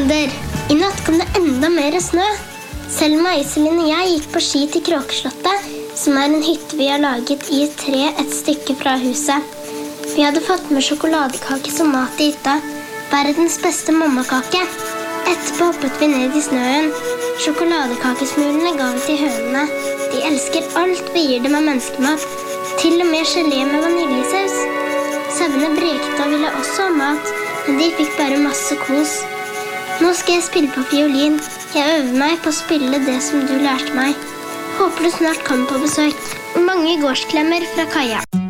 Alder. I natt kom det enda mer snø. Selma, Iselin og jeg gikk på ski til Kråkeslottet, som en hytte vi har laget i et tre et stykke fra huset. Vi hadde fått med sjokoladekake som mat i hytta. Verdens beste mammakake. Etterpå hoppet vi ned i snøen. Sjokoladekakesmulene ga vi til hønene. De elsker alt vi gir dem av menneskemat. Til og med gelé med vaniljesaus. Sauene brekte og ville også ha mat, men de fikk bare masse kos. Nå skal jeg spille på fiolin. Jeg øver meg på å spille det som du lærte meg. Håper du snart kommer på besøk. Mange gårdsklemmer fra Kaja.